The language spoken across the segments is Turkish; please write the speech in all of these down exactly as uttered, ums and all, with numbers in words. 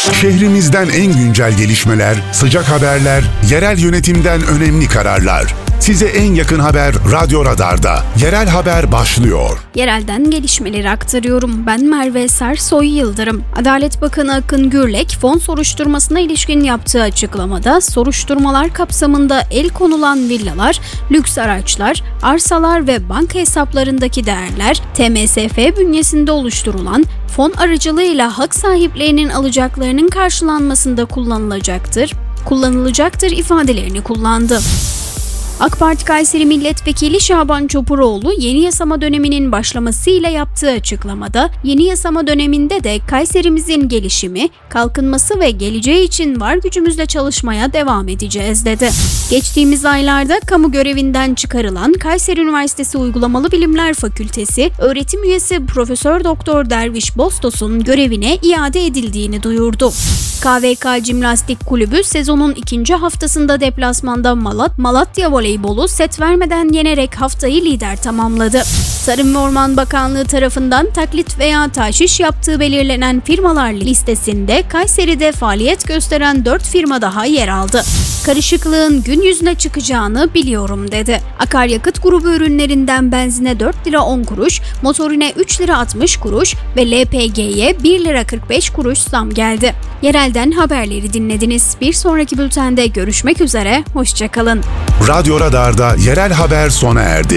Şehrimizden en güncel gelişmeler, sıcak haberler, yerel yönetimden önemli kararlar. Size en yakın haber Radyo Radar'da. Yerel haber başlıyor. Yerelden gelişmeleri aktarıyorum. Ben Merve Sersoy Yıldırım. Adalet Bakanı Akın Gürlek, fon soruşturmasına ilişkin yaptığı açıklamada soruşturmalar kapsamında el konulan villalar, lüks araçlar, arsalar ve banka hesaplarındaki değerler T M S F bünyesinde oluşturulan fon aracılığıyla hak sahiplerinin alacaklarının karşılanmasında kullanılacaktır, kullanılacaktır ifadelerini kullandı. AK Parti Kayseri Milletvekili Şaban Çopuroğlu, yeni yasama döneminin başlamasıyla yaptığı açıklamada, yeni yasama döneminde de Kayserimizin gelişimi, kalkınması ve geleceği için var gücümüzle çalışmaya devam edeceğiz dedi. Geçtiğimiz aylarda kamu görevinden çıkarılan Kayseri Üniversitesi Uygulamalı Bilimler Fakültesi öğretim üyesi Profesör Doktor Derviş Bostos'un görevine iade edildiğini duyurdu. K V K Cimnastik Kulübü sezonun ikinci haftasında deplasmanda Malat, Malatya Voleybolu set vermeden yenerek haftayı lider tamamladı. Tarım ve Orman Bakanlığı tarafından taklit veya tahşiş yaptığı belirlenen firmalar listesinde Kayseri'de faaliyet gösteren dört firma daha yer aldı. Karışıklığın gün yüzüne çıkacağını biliyorum dedi. Akaryakıt grubu ürünlerinden benzine dört lira on kuruş, motorine üç lira altmış kuruş ve L P G'ye bir lira kırk beş kuruş zam geldi. Yerelden haberleri dinlediniz. Bir sonraki bültende görüşmek üzere, hoşçakalın. Radyo Radar'da yerel haber sona erdi.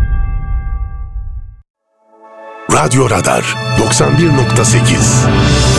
Radyo Radar doksan bir nokta sekiz